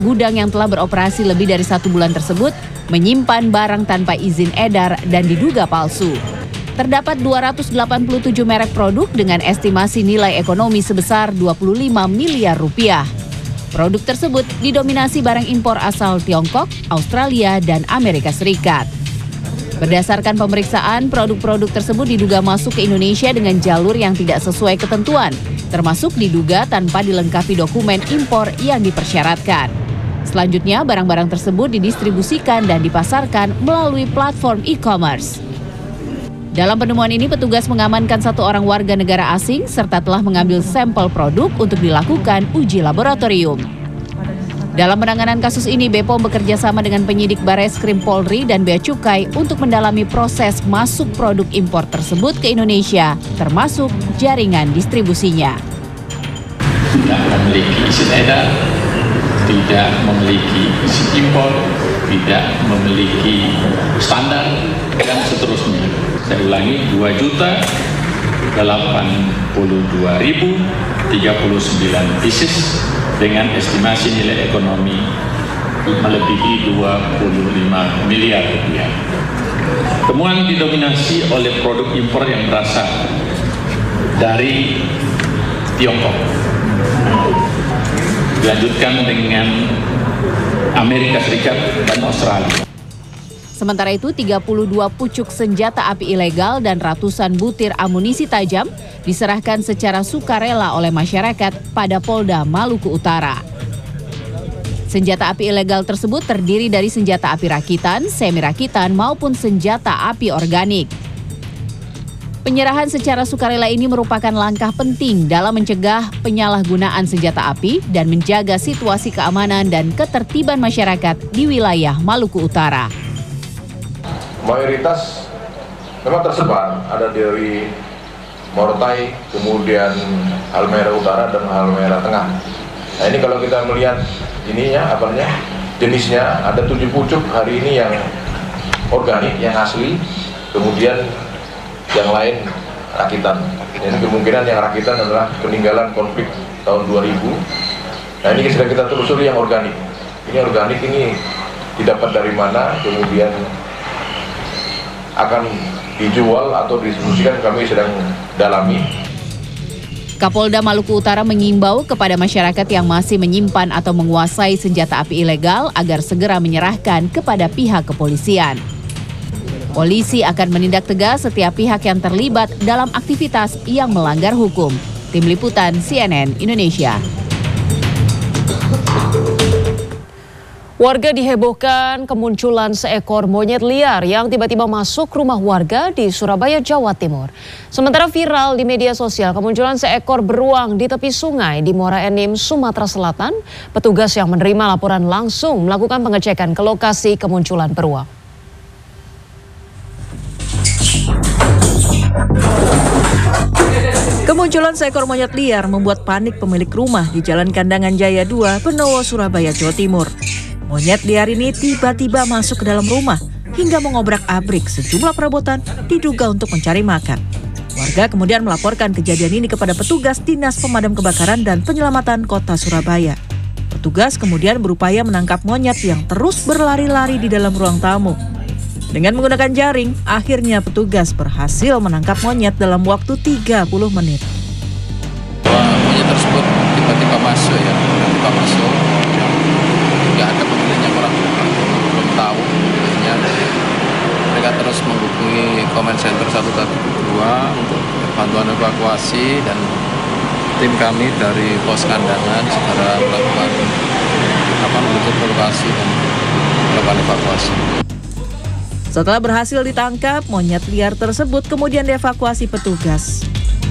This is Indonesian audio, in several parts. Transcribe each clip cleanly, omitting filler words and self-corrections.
Gudang yang telah beroperasi lebih dari 1 bulan tersebut menyimpan barang tanpa izin edar dan diduga palsu. Terdapat 287 merek produk dengan estimasi nilai ekonomi sebesar 25 miliar rupiah. Produk tersebut didominasi barang impor asal Tiongkok, Australia, dan Amerika Serikat. Berdasarkan pemeriksaan, produk-produk tersebut diduga masuk ke Indonesia dengan jalur yang tidak sesuai ketentuan, termasuk diduga tanpa dilengkapi dokumen impor yang dipersyaratkan. Selanjutnya, barang-barang tersebut didistribusikan dan dipasarkan melalui platform e-commerce. Dalam penemuan ini, petugas mengamankan 1 orang warga negara asing serta telah mengambil sampel produk untuk dilakukan uji laboratorium. Dalam penanganan kasus ini, BPOM bekerja sama dengan penyidik Bareskrim Polri dan Bea Cukai untuk mendalami proses masuk produk impor tersebut ke Indonesia, termasuk jaringan distribusinya. Tidak memiliki izin edar, tidak memiliki izin impor, tidak memiliki standar, dan seterusnya. Saya ulangi, 2.082.039 pieces dengan estimasi nilai ekonomi melebihi 25 miliar rupiah. Temuan didominasi oleh produk impor yang berasal dari Tiongkok. Dilanjutkan dengan Amerika Serikat dan Australia. Sementara itu, 32 pucuk senjata api ilegal dan ratusan butir amunisi tajam diserahkan secara sukarela oleh masyarakat pada Polda Maluku Utara. Senjata api ilegal tersebut terdiri dari senjata api rakitan, semi-rakitan maupun senjata api organik. Penyerahan secara sukarela ini merupakan langkah penting dalam mencegah penyalahgunaan senjata api dan menjaga situasi keamanan dan ketertiban masyarakat di wilayah Maluku Utara. Mayoritas memang tersebar, ada dari Morotai, kemudian Halmahera Utara dan Halmahera Tengah. Nah ini kalau kita melihat jenisnya ada 7 pucuk hari ini yang organik, yang asli, kemudian yang lain rakitan. Ini kemungkinan yang rakitan adalah peninggalan konflik tahun 2000. Nah ini sedang kita telusuri yang organik. Ini organik ini didapat dari mana, kemudian akan dijual atau didistribusikan, kami sedang dalami. Kapolda Maluku Utara mengimbau kepada masyarakat yang masih menyimpan atau menguasai senjata api ilegal agar segera menyerahkan kepada pihak kepolisian. Polisi akan menindak tegas setiap pihak yang terlibat dalam aktivitas yang melanggar hukum. Tim Liputan CNN Indonesia. Warga dihebohkan kemunculan seekor monyet liar yang tiba-tiba masuk rumah warga di Surabaya, Jawa Timur. Sementara viral di media sosial kemunculan seekor beruang di tepi sungai di Muara Enim, Sumatera Selatan, petugas yang menerima laporan langsung melakukan pengecekan ke lokasi kemunculan beruang. Kemunculan seekor monyet liar membuat panik pemilik rumah di Jalan Kandangan Jaya 2, Benowo, Surabaya, Jawa Timur. Monyet liar ini tiba-tiba masuk ke dalam rumah hingga mengobrak-abrik sejumlah perabotan diduga untuk mencari makan. Warga kemudian melaporkan kejadian ini kepada petugas Dinas Pemadam Kebakaran dan Penyelamatan Kota Surabaya. Petugas kemudian berupaya menangkap monyet yang terus berlari-lari di dalam ruang tamu. Dengan menggunakan jaring, akhirnya petugas berhasil menangkap monyet dalam waktu 30 menit. Monyet tersebut tiba-tiba masuk tidak ada pemiliknya, orang belum tahu pemiliknya. Mereka terus menghubungi Command Center 112 untuk bantuan evakuasi, dan tim kami dari Pos Kandangan segera melakukan menuju ke lokasi dan melakukan evakuasi. Setelah berhasil ditangkap, monyet liar tersebut kemudian dievakuasi petugas.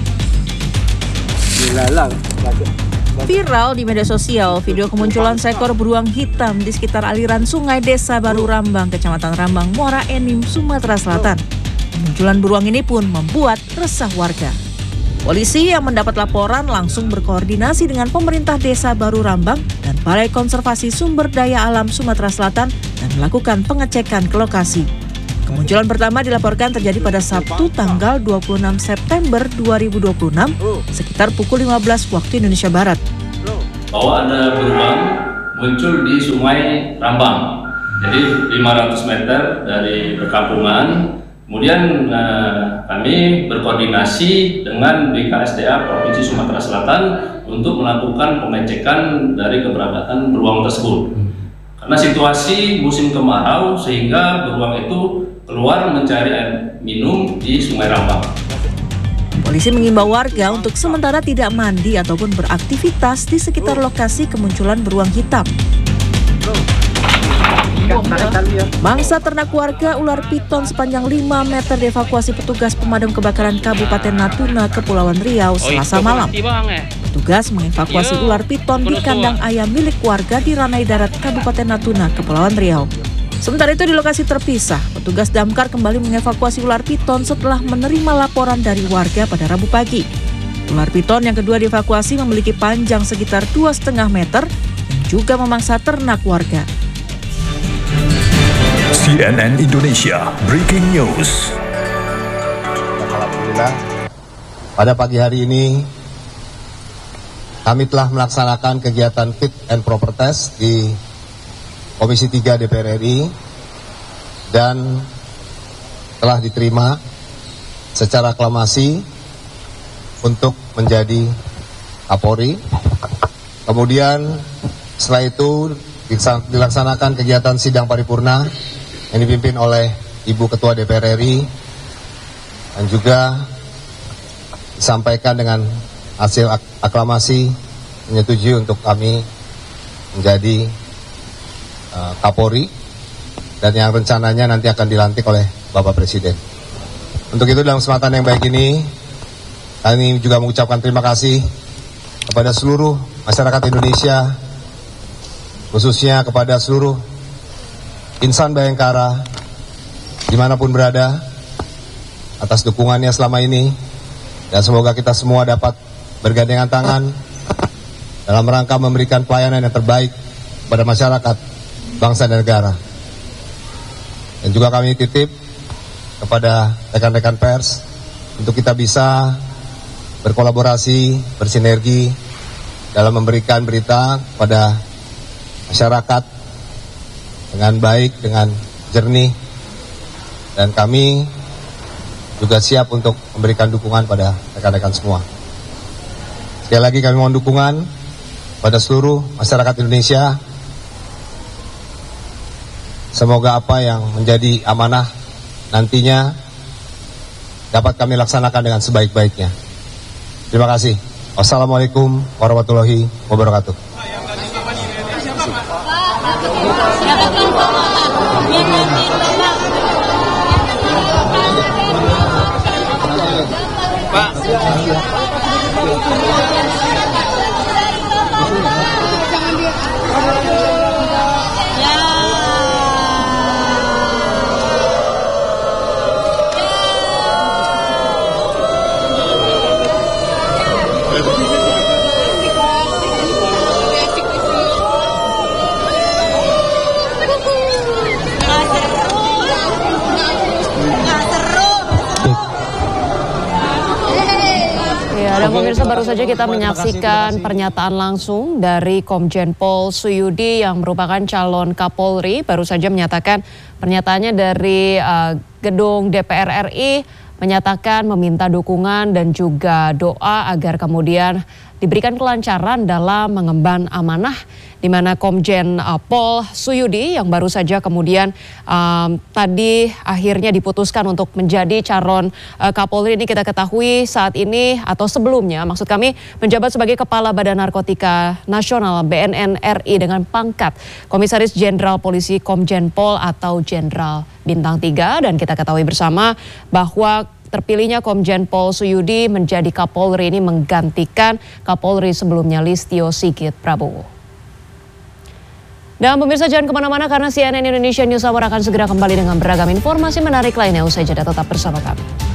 Viral di media sosial, video kemunculan seekor beruang hitam di sekitar aliran sungai Desa Baru Rambang, Kecamatan Rambang, Muara Enim, Sumatera Selatan. Kemunculan beruang ini pun membuat resah warga. Polisi yang mendapat laporan langsung berkoordinasi dengan pemerintah Desa Baru Rambang dan Balai Konservasi Sumber Daya Alam Sumatera Selatan dan melakukan pengecekan ke lokasi. Kemunculan pertama dilaporkan terjadi pada Sabtu tanggal 26 September 2026 sekitar pukul 15 waktu Indonesia Barat. Bahwa ada beruang muncul di Sungai Rambang. Jadi 500 meter dari perkampungan. Kemudian kami berkoordinasi dengan BKSDA Provinsi Sumatera Selatan untuk melakukan pengecekan dari keberadaan beruang tersebut. Karena situasi musim kemarau sehingga beruang itu keluar mencari air minum di Sungai Rambang. Polisi mengimbau warga untuk sementara tidak mandi ataupun beraktivitas di sekitar lokasi kemunculan beruang hitam. Mangsa ternak warga ular piton sepanjang 5 meter dievakuasi petugas pemadam kebakaran Kabupaten Natuna, Kepulauan Riau Selasa malam. Petugas mengevakuasi ular piton di kandang ayam milik warga di Ranai Darat, Kabupaten Natuna, Kepulauan Riau. Sementara itu di lokasi terpisah, petugas damkar kembali mengevakuasi ular piton setelah menerima laporan dari warga pada Rabu pagi. Ular piton yang kedua dievakuasi memiliki panjang sekitar 2,5 meter dan juga memangsa ternak warga. CNN Indonesia Breaking News. Alhamdulillah, pada pagi hari ini kami telah melaksanakan kegiatan fit and proper test di Komisi 3 DPR RI dan telah diterima secara aklamasi untuk menjadi Kapolri. Kemudian setelah itu dilaksanakan kegiatan sidang paripurna yang dipimpin oleh Ibu Ketua DPR RI dan juga disampaikan dengan hasil aklamasi menyetujui untuk kami menjadi Kapolri dan yang rencananya nanti akan dilantik oleh Bapak Presiden. Untuk itu dalam kesempatan yang baik ini kami juga mengucapkan terima kasih kepada seluruh masyarakat Indonesia, khususnya kepada seluruh insan Bayangkara dimanapun berada atas dukungannya selama ini, dan semoga kita semua dapat bergandengan tangan dalam rangka memberikan pelayanan yang terbaik kepada masyarakat, bangsa dan negara. Dan juga kami titip kepada rekan-rekan pers untuk kita bisa berkolaborasi, bersinergi dalam memberikan berita kepada masyarakat dengan baik, dengan jernih, dan kami juga siap untuk memberikan dukungan pada rekan-rekan semua. Sekali lagi kami mohon dukungan pada seluruh masyarakat Indonesia. Semoga apa yang menjadi amanah nantinya dapat kami laksanakan dengan sebaik-baiknya. Terima kasih. Wassalamualaikum warahmatullahi wabarakatuh. Dan pemirsa, baru saja kita menyaksikan pernyataan langsung dari Komjen Pol Suyudi yang merupakan calon Kapolri. Baru saja menyatakan pernyataannya dari gedung DPR RI, menyatakan meminta dukungan dan juga doa agar kemudian diberikan kelancaran dalam mengemban amanah, di mana Komjen Pol Suyudi yang baru saja kemudian tadi akhirnya diputuskan untuk menjadi calon Kapolri. Ini kita ketahui saat ini atau sebelumnya, maksud kami, menjabat sebagai Kepala Badan Narkotika Nasional BNN RI dengan pangkat Komisaris Jenderal Polisi Komjen Pol atau Jenderal Bintang 3, dan kita ketahui bersama bahwa terpilihnya Komjen Pol Suyudi menjadi Kapolri ini menggantikan Kapolri sebelumnya Listio Sigit Prabowo. Dan pemirsa, jangan kemana-mana karena CNN Indonesia News Hour akan segera kembali dengan beragam informasi menarik lainnya. Usai jeda, tetap bersama kami.